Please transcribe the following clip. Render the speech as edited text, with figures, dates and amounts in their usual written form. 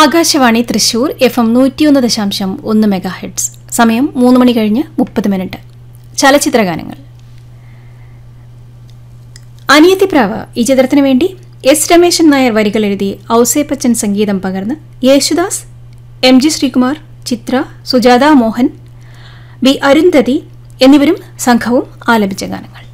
Akashvani Thrissur FM 101.1 megahertz. സമയം 3 മണി കഴിഞ്ഞ് 30 ചലച്ചിത്രഗാനങ്ങൾ. അനിയത്തിപ്രാവ് ഈ ചിത്രത്തിനു വേണ്ടി എസ് രമേശൻ നായർ വരികൾ എഴുതി ഔസേപ്പച്ചൻ സംഗീതം പകർന്ന് യേശുദാസ്, MG ശ്രീകുമാർ, ചിത്ര, സുജാത മോഹൻ, ബി അരുന്ധതി എന്നിവരും സംഘവും ആലപിച്ച ഗാനങ്ങൾ.